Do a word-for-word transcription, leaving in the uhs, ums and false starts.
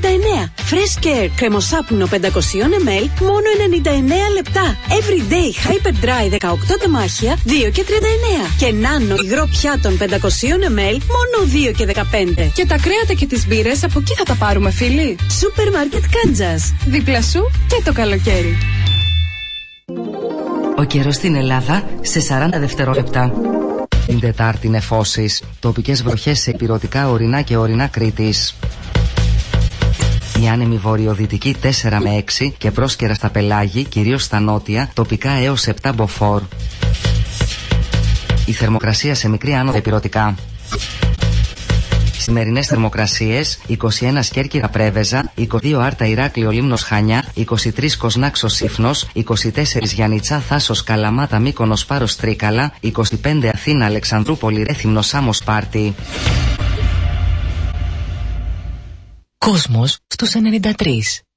ενενήντα εννέα. Fresh Care κρεμοσάπνο πεντακόσια μιλιλίτρ μόνο ενενήντα εννέα λεπτά. Everyday Hyper Dry δεκαοκτώ τεμάχια δύο και τριάντα εννέα. Και Nano υγρό πιάτων πεντακόσια μιλιλίτρ μόνο δύο και δεκαπέντε. Και τα κρέατα και τις μπύρες από εκεί θα τα πάρουμε, φίλοι. Σούπερ Μάρκετ Κάντζας. Δίπλα σου και το καλοκαίρι. Ο καιρός στην Ελλάδα σε σαράντα δευτερόλεπτα. Την Τετάρτη νεφώσεις, τοπικές βροχές σε ηπειρωτικά ορεινά και ορεινά Κρήτης. Η άνεμη βορειοδυτική τέσσερα με έξι και πρόσκαιρα στα πελάγη, κυρίως στα νότια, τοπικά έως επτά μποφόρ. Η θερμοκρασία σε μικρή άνοδο ηπειρωτικά. Σημερινές θερμοκρασίες: είκοσι ένα Κέρκυρα Πρέβεζα, είκοσι δύο Άρτα Ηράκλειο Λίμνος Χανιά, είκοσι τρία Κοσνάξος Σύφνος, είκοσι τέσσερα Γιαννιτσά Θάσος Καλαμάτα Μύκονος Πάρος Τρίκαλα, είκοσι πέντε Αθήνα Αλεξανδρούπολη Ρέθυμνο Σάμος Σπάρτη. Κόσμος στους ενενήντα τρία.